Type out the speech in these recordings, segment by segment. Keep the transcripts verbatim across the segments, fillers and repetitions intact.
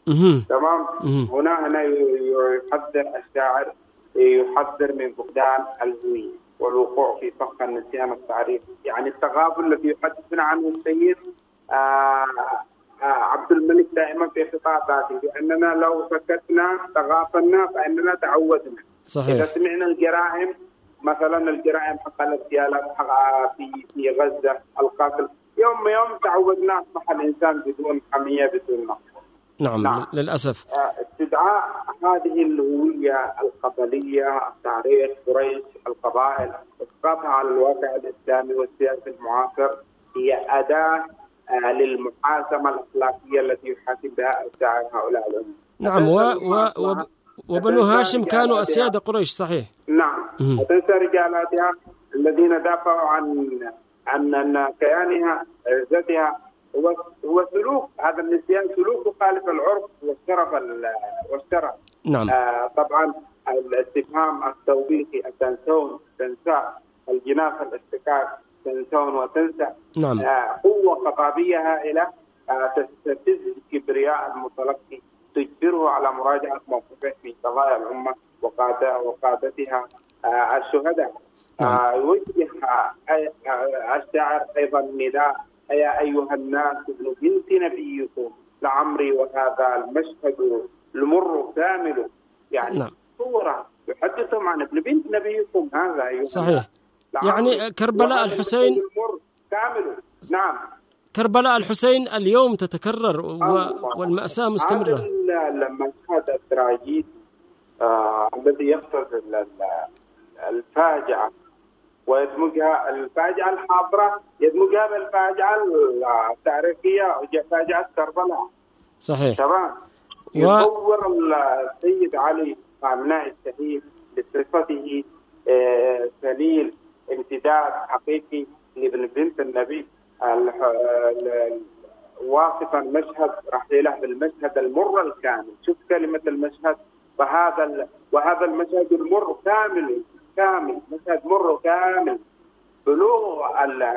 تمام. هنا هنا يحذر الشاعر، يحذر من فقدان الهوية والوقوع في فخ النسيان التاريخي. يعني التغافل الذي يحدثنا عنه السيد آه آه عبد الملك دائما في خطاباته، بأننا لو سكتنا تغافلنا فإننا تعودنا. صحيح. إذا سمعنا الجرائم مثلا الجرائم حق الاغتيالات في في غزة، القتل، يوم يوم تعودنا، أصبح الإنسان بدون حمية بدون نقص. نعم. نعم للأسف. استدعاء هذه الهوية القبلية، التاريخ، قريش، القبائل، إسقاطها على الواقع الإسلامي والسياسي المعاصر هي أداة للمحاسمة الأخلاقية التي يحاسب بها الشاعر هؤلاء الأمم. نعم. و... و... و... وبنو هاشم كانوا أسياد قريش. صحيح. نعم. وتنسى رجالاتها الذين دافعوا عن عن أن كيانها عزتها. هو هو سلوك هذا النسيان، سلوك يخالف العرف والشرف والشرف. نعم. آه طبعا الاستفهام التوبيخي، التنسون تنسى، الجناح الاستكاك تنسون وتنسى. نعم. آه قوة خطابية هائلة آه تستفز كبرياء المتلقي، تجبره على مراجعة موقفه في قضايا الأمة وقادتها آه الشهداء. آه يوجه آه الشاعر أيضا نداء: يا أيها الناس ابن بنت نبيكم لعمري وهذا المشهد المر كامل. يعني نعم. صورة يحدثهم عن ابن بنت نبيكم هذا. أيها صحيح. يعني كربلاء الحسين كامل. نعم. كربلاء الحسين اليوم تتكرر و... والمأساة مستمرة. هذا المشهد التراجيدي آه الذي يقصد الفاجعة ويدمجها الفاجعة الحاضرة، يدمجها بالفاجعة التاريخية، فاجعة كربلاء. صحيح. تمام. و... يصور السيد علي خامنئي الشهيد بصفته آه سليل امتداد حقيقي لابن بنت النبي، واصفا مشهد رحيله بالمشهد المر الكامل. شوف كلمة المشهد، وهذا ال... وهذا المشهد المر كامل كامل مشهد مر كامل، بلوغ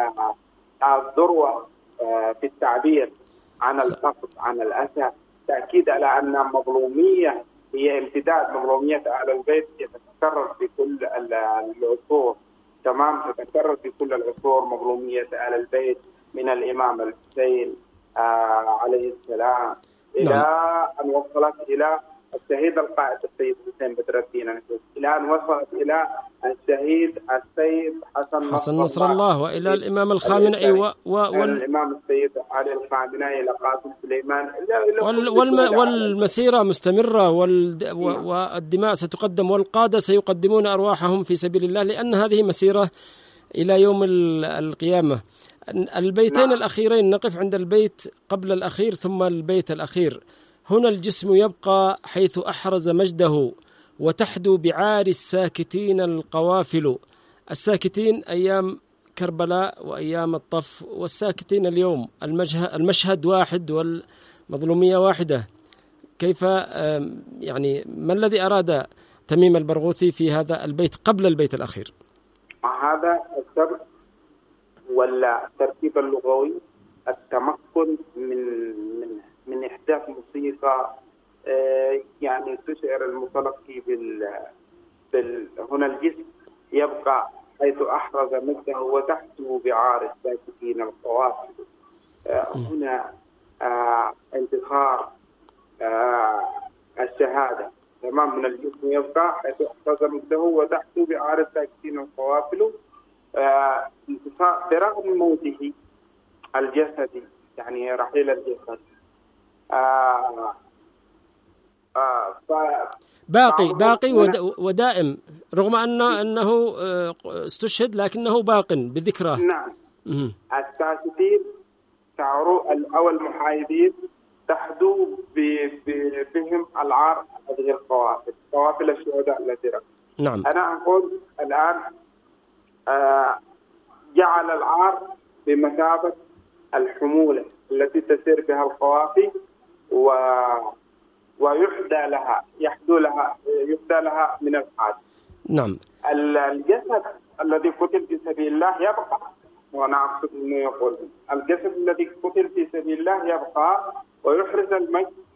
الذروة في التعبير عن الفقد، عن الأسى، تأكيد على أن مظلومية هي امتداد مظلومية أهل البيت تتكرر في كل العصور. تمام. تتكرر في كل العصور مظلومية أهل البيت من الإمام الحسين آه عليه السلام إلى أن وصلت إلى الشهيد القائد السيد حسين بدر الدين، إلى أن وصلت إلى الشهيد السيد حسن, حسن نصر الله، وإلى الإمام الخامنئي و... و... وال... الإمام السيد علي الخامنئي إلى قاسم سليمان. وال... والم... والمسيرة مستمرة وال... و... والدماء ستقدم والقادة سيقدمون أرواحهم في سبيل الله، لأن هذه مسيرة إلى يوم القيامة. البيتين نعم. الأخيرين، نقف عند البيت قبل الأخير ثم البيت الأخير. هنا الجسم يبقى حيث أحرز مجده، وتحدو بعار الساكتين القوافل. الساكتين أيام كربلاء وأيام الطف، والساكتين اليوم. المشهد واحد والمظلومية واحدة. كيف يعني ما الذي أراد تميم البرغوثي في هذا البيت قبل البيت الأخير؟ هذا السبب ولا التركيب اللغوي، التمكن من من من إحداث موسيقى آه يعني تشعر المتلقي بال بال هنا الجسم يبقى حيث أحرز مجده وتحته بعار الساكتين القوافل. آه هنا آه انتصار آه الشهادة. تمام. من الجسم يبقى حيث أحرز مجده وتحته بعار الساكتين القوافل. آه برغم موته الجسدي، يعني رحيل الجسد آه آه باقي باقي ودائم، رغم أنه أنه استشهد لكنه باق بذكرى. نعم. الساكتين أو المحايدين تحدو بهم العار هذه القوافل، قوافل الشهداء التي رأت. نعم. أنا أقول الآن آه جعل العار بمثابة الحمولة التي تسير بها القوافي و... ويحدى لها يحدو لها يحدى لها من الحاد. نعم. الجسد الذي قتل في سبيل الله يبقى، وأنا أقصد أنه يقول الجسد الذي قتل في سبيل الله يبقى ويحرز المجد